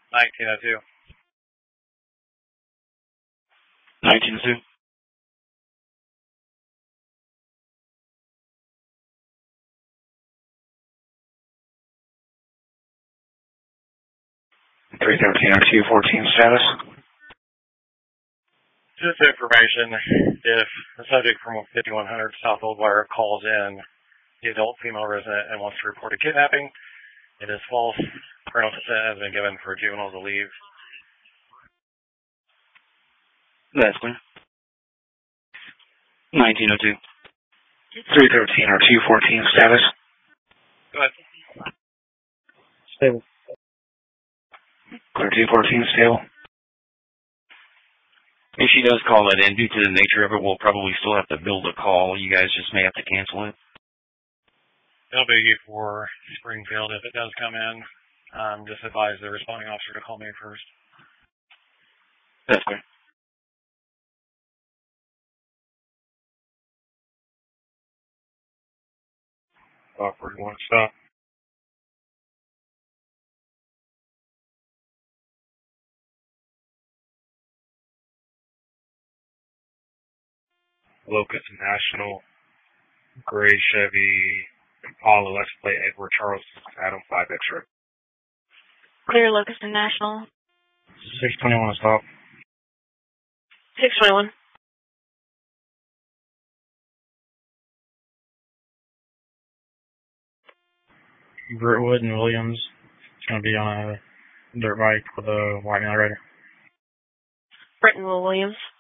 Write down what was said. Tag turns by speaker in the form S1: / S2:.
S1: 1902.
S2: 1902. $313-214 status.
S1: Just information, if the subject from 5100 South Old Wire calls in the adult female resident and wants to report a kidnapping, it is false. Criminal consent has been given for juvenile to leave.
S2: That's clear. 1902. 313-214 status.
S1: Go ahead.
S3: Stable.
S2: Clear 214 stable.
S4: If she does call it in, due to the nature of it, we'll probably still have to build a call. You guys just may have to cancel it.
S1: No biggie for Springfield. If it does come in, just advise the responding officer to call me first.
S2: That's clear.
S1: Awkward one stop. Locust National, Gray Chevy, Impala, let's play Edward Charles, Adam 5 X-ray.
S5: Clear Locust and National.
S1: 621 stop.
S5: 621.
S1: Brentwood and Williams. It's going to be on a dirt bike with a white male rider.
S5: Brenton Williams.